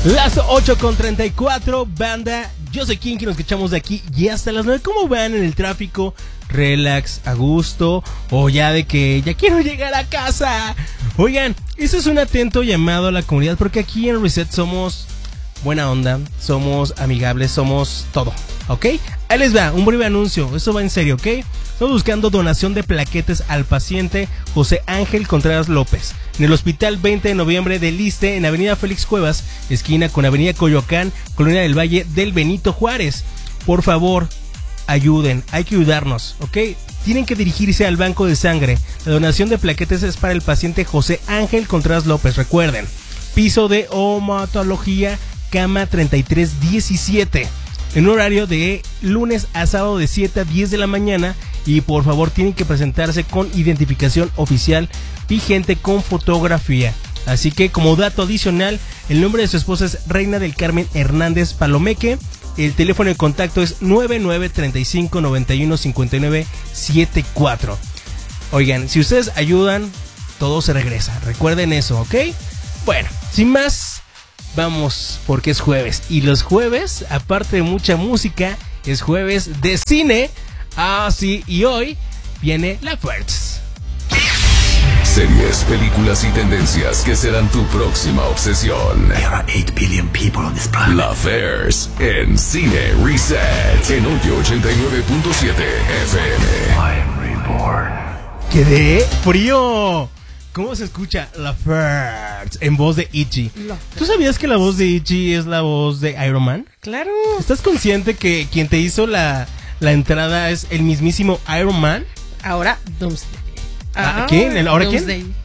Las 8:34, banda. Yo soy Kinky, nos escuchamos de aquí y hasta las 9. ¿Cómo van en el tráfico? Relax, a gusto, o ya de que ya quiero llegar a casa. Oigan, esto es un atento llamado a la comunidad, porque aquí en Reset somos buena onda, somos amigables, somos todo, ¿ok? Ahí les va, un breve anuncio, esto va en serio, ¿ok? Estamos buscando donación de plaquetas al paciente José Ángel Contreras López en el Hospital 20 de Noviembre del Iste, en Avenida Félix Cuevas, esquina con Avenida Coyoacán, Colonia del Valle del Benito Juárez. Por favor, ayuden, hay que ayudarnos, ¿ok? Tienen que dirigirse al banco de sangre. La donación de plaquetas es para el paciente José Ángel Contreras López, recuerden. Piso de hematología, cama 3317. En un horario de lunes a sábado de 7 a 10 de la mañana. Y por favor tienen que presentarse con identificación oficial vigente con fotografía. Así que como dato adicional, el nombre de su esposa es Reina del Carmen Hernández Palomeque. El teléfono de contacto es 9935915974. Oigan, si ustedes ayudan, todo se regresa. Recuerden eso, ¿ok? Bueno, sin más, vamos porque es jueves. Y los jueves, aparte de mucha música, es jueves de cine. Ah, sí, y hoy viene la First. Series, películas y tendencias que serán tu próxima obsesión. There are 8 billion people on this planet. La First en Cine Reset en 89.7 FM. I am reborn. ¡Quedé frío! ¿Cómo se escucha la First en voz de Itchy? ¿Tú sabías que la voz de Itchy es la voz de Iron Man? Claro. ¿Estás consciente que quien te hizo la entrada es el mismísimo Iron Man? Ahora Doomsday. ¿Quién? ¿Ahora Doomsday. quién?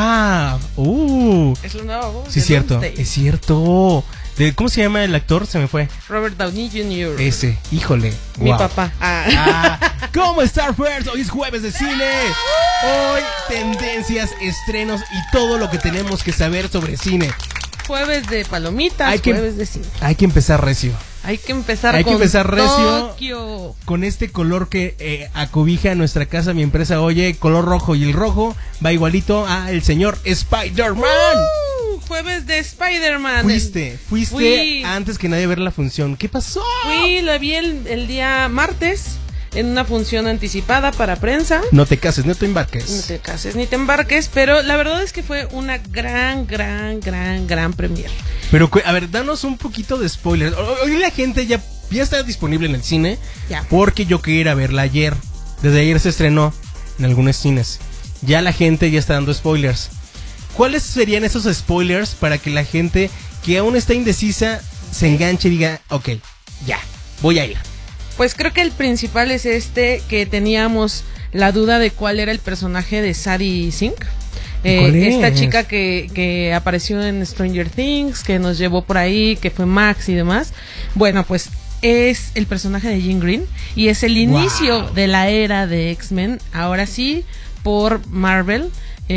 Es la nueva voz. Sí, de cierto, Doomsday. es cierto. ¿Cómo se llama el actor? Se me fue. Robert Downey Jr. Ese, híjole. Mi wow. papá. ¿Cómo está First? Hoy es jueves de cine. Hoy tendencias, estrenos y todo lo que tenemos que saber sobre cine. Jueves de palomitas, jueves de cine. Hay que empezar recio. Hay que empezar recio Tokio. Con este color que acobija nuestra casa, mi empresa. Oye, color rojo, y el rojo va igualito a el señor Spider-Man. Jueves de Spider-Man. Fuiste antes que nadie a ver la función. ¿Qué pasó? La vi el día martes en una función anticipada para prensa. No te cases, no te embarques. No te cases ni te embarques, pero la verdad es que fue una gran premier. Pero, a ver, danos un poquito de spoilers. Hoy la gente ya está disponible en el cine. Ya. Porque yo quería ir a verla ayer. Desde ayer se estrenó en algunos cines. Ya la gente ya está dando spoilers. ¿Cuáles serían esos spoilers para que la gente que aún está indecisa se enganche y diga, ok, ya, voy a ir? Pues creo que el principal es que teníamos la duda de cuál era el personaje de Sadie Sink. Esta chica que apareció en Stranger Things, que nos llevó por ahí, que fue Max y demás. Bueno, pues es el personaje de Jean Grey y es el inicio de la era de X-Men, ahora sí, por Marvel.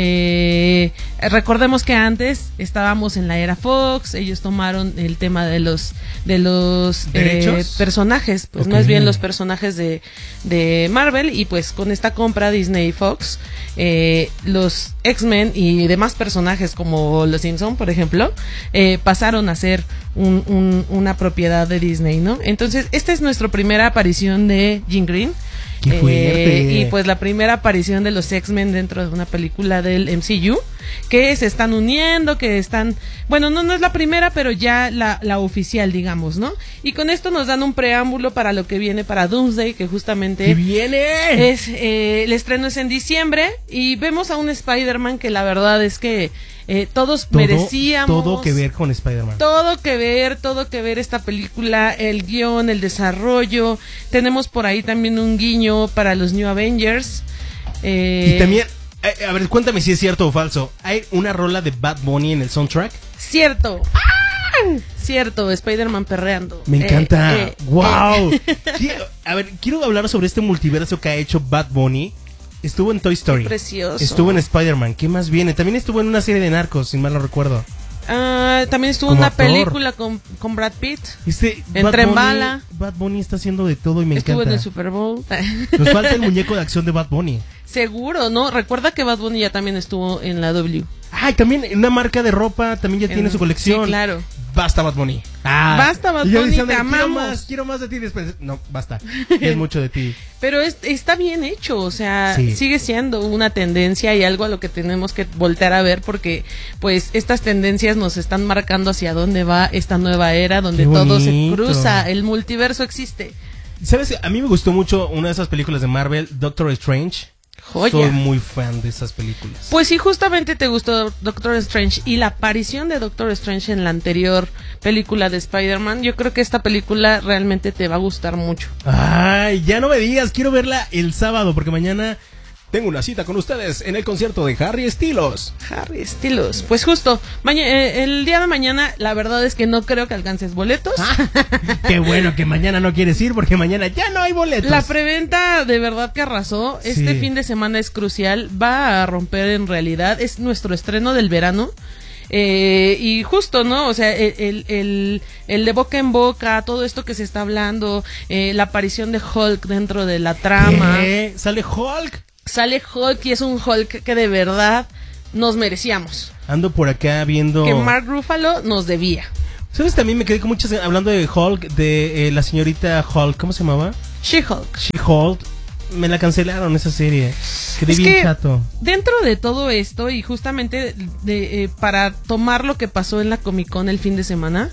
Recordemos que antes estábamos en la era Fox, ellos tomaron el tema de los personajes, pues más bien los personajes de Marvel, y pues con esta compra Disney y Fox, los X-Men y demás personajes como los Simpson, por ejemplo, pasaron a ser una propiedad de Disney, ¿no? Entonces esta es nuestra primera aparición de Jean Grey. ¡Qué fuerte! Y pues la primera aparición de los X-Men dentro de una película del MCU, que se están uniendo, que están... Bueno, no es la primera, pero ya la oficial, digamos, ¿no? Y con esto nos dan un preámbulo para lo que viene para Doomsday, que justamente... ¿Qué viene? El estreno es en diciembre, y vemos a un Spider-Man que la verdad es que... todos merecíamos todo que ver con Spider-Man. Todo que ver esta película, el guión, el desarrollo. Tenemos por ahí también un guiño para los New Avengers. Y también, a ver, cuéntame si es cierto o falso. ¿Hay una rola de Bad Bunny en el soundtrack? Cierto. Cierto, Spider-Man perreando. Me encanta. ¡Wow! Quiero hablar sobre este multiverso que ha hecho Bad Bunny. Estuvo en Toy Story. Qué precioso. Estuvo en Spider-Man. ¿Qué más viene? También estuvo en una serie de Narcos, si mal no recuerdo. También estuvo en una película con Brad Pitt. Entre Bala. Bad Bunny está haciendo de todo y me encanta. Estuvo en el Super Bowl. Nos falta el muñeco de acción de Bad Bunny. Seguro, ¿no? Recuerda que Bad Bunny ya también estuvo en la W. Ay, también una marca de ropa también ya tiene su colección. Sí, claro. Basta, Bad Bunny. Basta, Bad y yo Bunny, diciendo, te amamos. Quiero más de ti después. No, basta. Es mucho de ti. Pero está bien hecho, o sea, Sí. sigue siendo una tendencia y algo a lo que tenemos que voltear a ver porque pues estas tendencias nos están marcando hacia dónde va esta nueva era donde Qué todo se bonito. cruza, el multiverso existe. ¿Sabes? A mí me gustó mucho una de esas películas de Marvel, Doctor Strange. Joya. Soy muy fan de esas películas. Pues sí, justamente te gustó Doctor Strange y la aparición de Doctor Strange en la anterior película de Spider-Man, yo creo que esta película realmente te va a gustar mucho. Ay, ya no me digas, quiero verla el sábado porque mañana tengo una cita con ustedes en el concierto de Harry Styles. Harry Styles. Pues justo, el día de mañana, la verdad es que no creo que alcances boletos. Qué bueno que mañana no quieres ir porque mañana ya no hay boletos. La preventa de verdad que arrasó. Este Sí. fin de semana es crucial. Va a romper en realidad. Es nuestro estreno del verano. Y justo, ¿no? O sea, el de boca en boca, todo esto que se está hablando, la aparición de Hulk dentro de la trama. ¿Qué? ¿Sale Hulk? Sale Hulk y es un Hulk que de verdad nos merecíamos. Ando por acá viendo... Que Mark Ruffalo nos debía. ¿Sabes? También me quedé con muchas... Hablando de Hulk, de la señorita Hulk, ¿cómo se llamaba? She-Hulk. She-Hulk. Me la cancelaron esa serie. Quedé bien chato. Dentro de todo esto y justamente para tomar lo que pasó en la Comic-Con el fin de semana,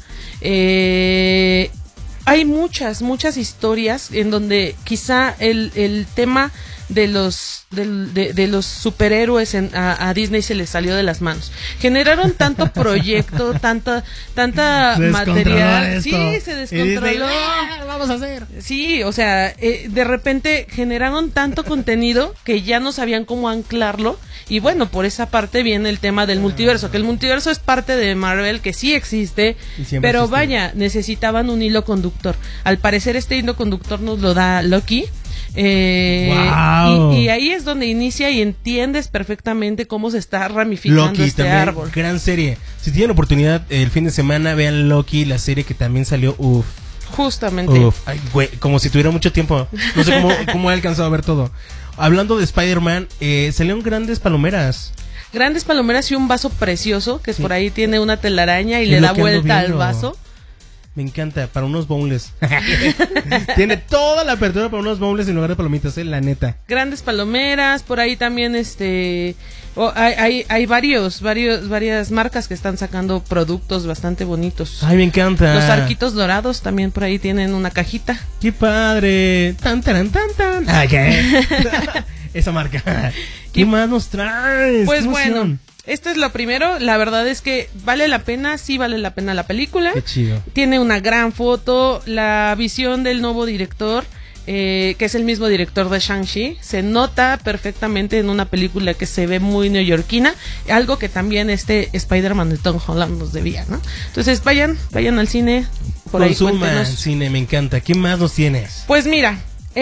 hay muchas historias en donde quizá el tema de los superhéroes a Disney se les salió de las manos. Generaron tanto proyecto, tanta material. Esto. Sí, se descontroló. Vamos a hacer. Sí, o sea, de repente generaron tanto contenido que ya no sabían cómo anclarlo. Y bueno, por esa parte viene el tema del multiverso, que el multiverso es parte de Marvel, que sí existe, pero existe. vaya, necesitaban un hilo conductor. Al parecer este hilo conductor nos lo da Loki. Wow. Y ahí es donde inicia y entiendes perfectamente cómo se está ramificando Loki, este también, árbol. gran serie. Si tienen oportunidad el fin de semana, vean Loki, la serie que también salió. Justamente. Ay, güey, como si tuviera mucho tiempo. No sé cómo he alcanzado a ver todo. Hablando de Spider-Man, salieron grandes palomeras. Grandes palomeras y un vaso precioso que Sí. por ahí tiene una telaraña y Es le lo da que ando vuelta al viendo. vaso. Me encanta, para unos boneless. Tiene toda la apertura para unos boneless en lugar de palomitas, la neta. Grandes palomeras, por ahí también hay varias marcas que están sacando productos bastante bonitos. Ay, me encanta. Los arquitos dorados también por ahí tienen una cajita. ¡Qué padre! ¡Tan, tan, tan, tan! ¡Ay, qué! Esa marca. ¿Qué más nos traes? Pues ¡Qué bueno, emoción! esto es lo primero. La verdad es que vale la pena, sí vale la pena la película. ¡Qué chido! Tiene una gran foto, la visión del nuevo director, que es el mismo director de Shang-Chi, se nota perfectamente en una película que se ve muy neoyorquina, algo que también este Spider-Man de Tom Holland nos debía, ¿no? Entonces vayan al cine, por ahí Consuma cuéntenos. cine, me encanta. ¿Qué más nos tienes? Pues mira,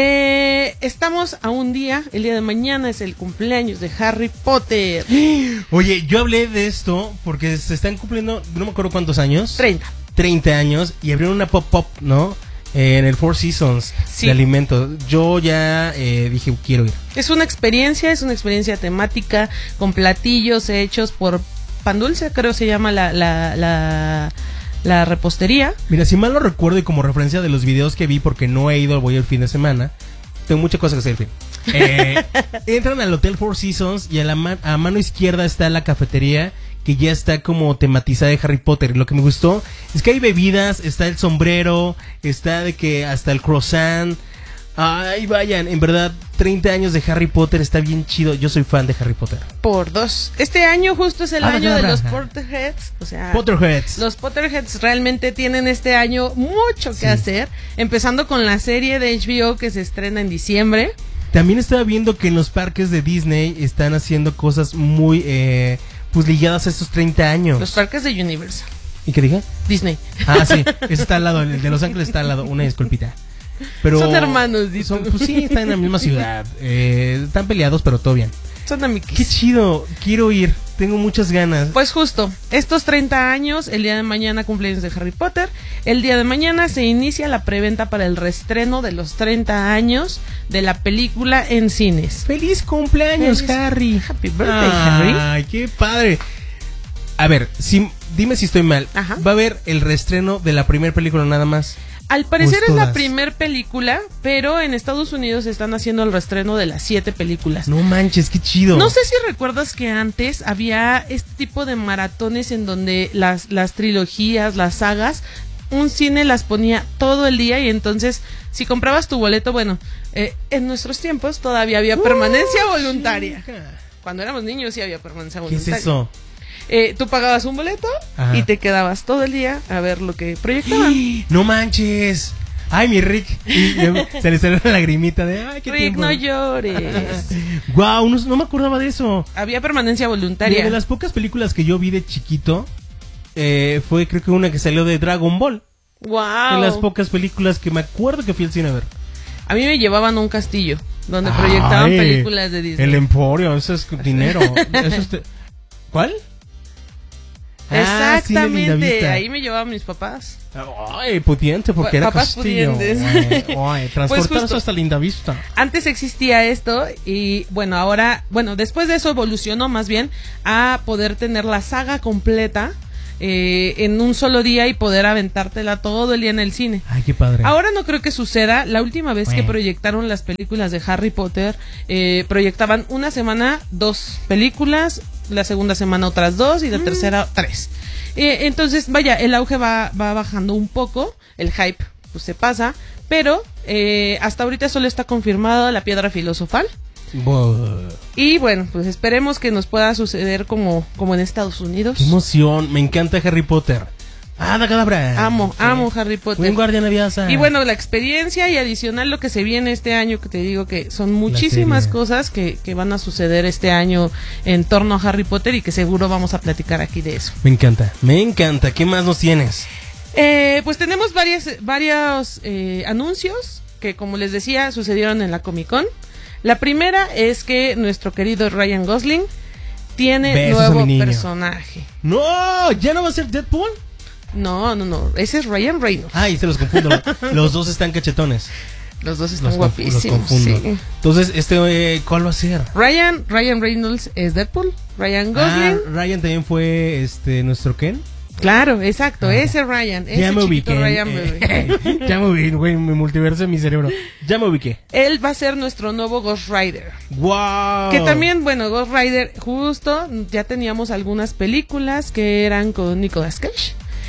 estamos a un día, el día de mañana es el cumpleaños de Harry Potter. Oye, yo hablé de esto porque se están cumpliendo, no me acuerdo cuántos años. 30. años y abrieron una pop-up, ¿no? En el Four Seasons Sí. de alimentos. Yo ya dije, quiero ir. Es una experiencia temática con platillos hechos por Pan Dulce, creo se llama la repostería. Mira, si mal no recuerdo y como referencia de los videos que vi, porque no he ido, voy el fin de semana, tengo muchas cosas que hacer el fin. Entran al Hotel Four Seasons y a mano izquierda está la cafetería que ya está como tematizada de Harry Potter. Lo que me gustó es que hay bebidas, está el sombrero, está de que hasta el croissant. Ay, vayan, en verdad, 30 años de Harry Potter está bien chido. Yo soy fan de Harry Potter. Por 2. Este año justo es el año de los Potterheads. O sea, Potterheads. los Potterheads realmente tienen este año mucho que hacer. Empezando con la serie de HBO que se estrena en diciembre. También estaba viendo que en los parques de Disney están haciendo cosas muy pues ligadas a estos 30 años. Los parques de Universal. ¿Y qué dije? Disney. Ah, sí, ese está al lado, el de Los Ángeles está al lado, una disculpita. Pero Son hermanos, dice. pues sí, están en la misma ciudad. Están peleados, pero todo bien. Son Qué amiguis. chido, quiero ir, tengo muchas ganas. Pues justo, estos 30 años, el día de mañana cumpleaños de Harry Potter. El día de mañana se inicia la preventa para el reestreno de los 30 años de la película en cines. ¡Feliz cumpleaños, Feliz- Harry! Happy birthday, Harry. Ay, qué padre. A ver, dime si estoy mal. Ajá. Va a haber el reestreno de la primera película nada más. Al parecer Pues es la todas. primer película, pero en Estados Unidos están haciendo el reestreno de las 7 películas. No manches, qué chido. No sé si recuerdas que antes había este tipo de maratones en donde las trilogías, las sagas, un cine las ponía todo el día y entonces si comprabas tu boleto, bueno, en nuestros tiempos todavía había permanencia voluntaria. chica. Cuando éramos niños sí había permanencia ¿Qué voluntaria. es eso? Tú pagabas un boleto Ajá. y te quedabas todo el día a ver lo que proyectaban. No manches. Ay, mi Rick. Y se le salió la lagrimita de ay, qué Rick, tiempo. no llores. Guau, no me acordaba de eso. Había permanencia Mira, voluntaria. de las pocas películas que yo vi de chiquito, fue creo que una que salió de Dragon Ball. Wow. De las pocas películas que me acuerdo que fui al cine a ver. A mí me llevaban a un castillo donde proyectaban Ay, películas de Disney. El Emporio, eso es dinero. Eso es ¿Cuál? Ah, Cine Exactamente, Lindavista. ahí me llevaban mis papás. Ay, pudiente, porque era Papás castillo. pudientes. Ay, transportarse Pues justo. hasta Lindavista. Antes existía esto y después de eso evolucionó más bien a poder tener la saga completa en un solo día y poder aventártela todo el día en el cine. Ay, qué padre. Ahora no creo que suceda. La última vez que Bueno. proyectaron las películas de Harry Potter, proyectaban una semana 2 películas, la segunda semana otras 2 y la tercera 3. Entonces, vaya, el auge va bajando un poco, el hype pues se pasa, pero hasta ahorita solo está confirmada la piedra filosofal. Y bueno, pues esperemos que nos pueda suceder como en Estados Unidos. Qué emoción, me encanta Harry Potter. Ah, da cadabra. Amo Harry Potter. Un guardián aviasa. Y bueno, la experiencia y adicional lo que se viene este año, que te digo que son muchísimas serie. cosas que van a suceder este año en torno a Harry Potter y que seguro vamos a platicar aquí de eso. Me encanta. ¿Qué más nos tienes? Pues tenemos varios anuncios que, como les decía, sucedieron en la Comic Con. La primera es que nuestro querido Ryan Gosling tiene Besos a nuevo mi niño. personaje. No, ¿ya no va a ser Deadpool? No, ese es Ryan Reynolds. Ay, se los confundo. Los dos están cachetones. Los dos están Los guapísimos. confundo. Sí. Entonces, ¿cuál va a ser? Ryan Reynolds es Deadpool. Ryan Gosling. Ryan también fue nuestro Ken. Claro, exacto, ese Ryan, ese Ya me chiquito ubiqué. Ryan bebé. Ya me ubiqué, güey, mi multiverso en mi cerebro. Ya me ubiqué. Él va a ser nuestro nuevo Ghost Rider. ¡Wow! Que también, bueno, Ghost Rider, justo, ya teníamos algunas películas que eran con Nicolas Cage.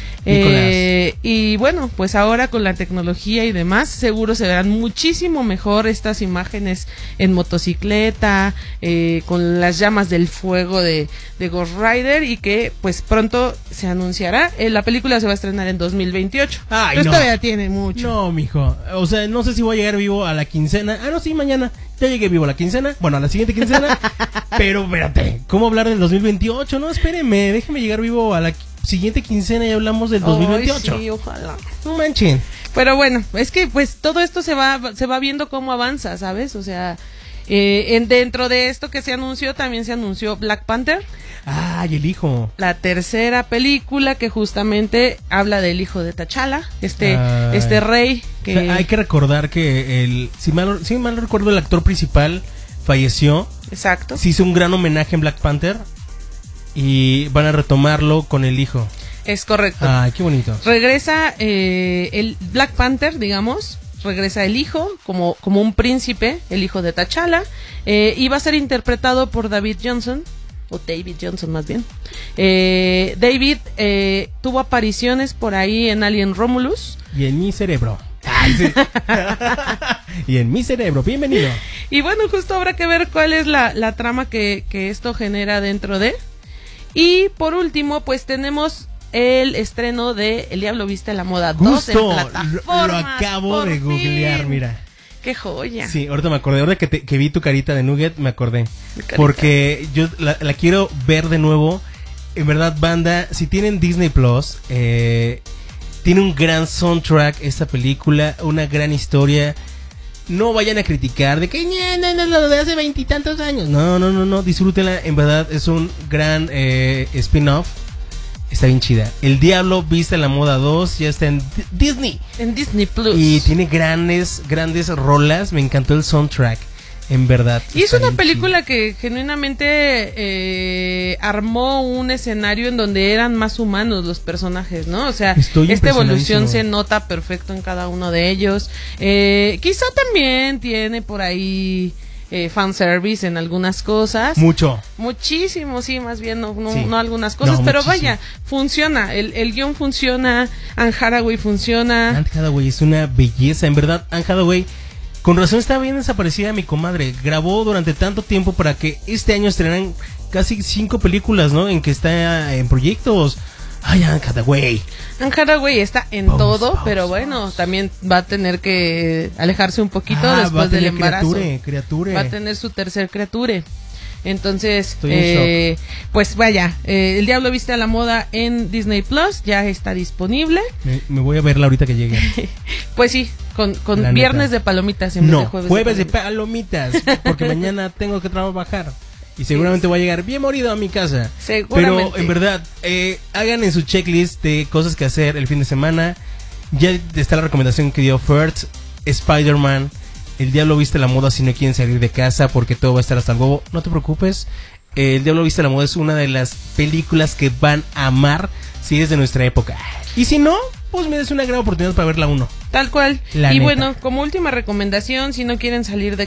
Y bueno, pues ahora con la tecnología y demás, seguro se verán muchísimo mejor estas imágenes en motocicleta, con las llamas del fuego de Ghost Rider, y que pues pronto se anunciará. La película se va a estrenar en 2028. Ay, Pero no. todavía tiene mucho. No, mijo. O sea, no sé si voy a llegar vivo a la quincena. Ah, no, sí, mañana. Ya llegué vivo a la quincena. Bueno, a la siguiente quincena. Pero espérate, ¿cómo hablar del 2028? No, espéreme, déjeme llegar vivo a la siguiente quincena y hablamos del 2028. Ay, sí, ojalá. No manchen. Pero bueno, es que pues todo esto se va viendo cómo avanza, ¿sabes? O sea, dentro de esto que se anunció, también se anunció Black Panther. Ay, el hijo. La tercera película que justamente habla del hijo de T'Challa, este rey que... O sea, hay que recordar que si mal no recuerdo, el actor principal falleció. Exacto. Se hizo un gran homenaje en Black Panther y van a retomarlo con el hijo. Es correcto. Ay, qué bonito. Regresa el Black Panther, digamos, regresa el hijo como un príncipe, el hijo de T'Challa, y va a ser interpretado por David Johnson, o David Johnson más bien. David tuvo apariciones por ahí en Alien Romulus. Y en mi cerebro. Ay, sí. Y en mi cerebro, bienvenido. Y bueno, justo habrá que ver cuál es la trama que esto genera dentro de. Y por último, pues tenemos el estreno de El Diablo Viste a la Moda 2 Justo, en plataformas. lo acabo por de googlear, fin. mira. ¡Qué joya! Sí, ahorita me acordé, ahora que vi tu carita de Nugget, me acordé. Mi carita. Porque yo la quiero ver de nuevo. En verdad, banda, si tienen Disney Plus, tiene un gran soundtrack esta película, una gran historia. No vayan a criticar de que no, lo de hace 20 y tantos años. No, disfrútenla. En verdad, es un gran spin-off. Está bien chida. El Diablo Viste a la Moda 2 ya está en Disney. En Disney Plus. Y tiene grandes rolas. Me encantó el soundtrack. En verdad. Y es una película que genuinamente armó un escenario en donde eran más humanos los personajes, ¿no? O sea, esta evolución se nota perfecto en cada uno de ellos. Quizá también tiene por ahí fanservice en algunas cosas. Muchísimo, sí, más bien no algunas cosas, pero vaya, funciona, el guión funciona, Anne Hathaway funciona. Anne Hathaway es una belleza, en verdad. Anne Hathaway, con razón está bien desaparecida mi comadre. Grabó durante tanto tiempo para que este año estrenaran casi 5 películas, ¿no? En que está en proyectos. Ay, Anne Hathaway. Anne Hathaway está en todo, pero bueno, también va a tener que alejarse un poquito después del embarazo. Criature. Va a tener su tercer criature. Entonces, pues vaya, El Diablo Viste a la Moda en Disney Plus ya está disponible. Me voy a verla ahorita que llegue. Pues sí, con viernes de palomitas en vez de jueves de palomitas, porque mañana tengo que trabajar. Y seguramente voy a llegar bien morido a mi casa. Seguramente. Pero en verdad, hagan en su checklist de cosas que hacer el fin de semana. Ya está la recomendación que dio Fert, Spider-Man, El Diablo Viste a la Moda si no quieren salir de casa porque todo va a estar hasta el huevo. No te preocupes. El Diablo Viste a la Moda es una de las películas que van a amar si es de nuestra época. Y si no, pues me des una gran oportunidad para verla uno. Tal cual. Y bueno, como última recomendación, si no quieren salir de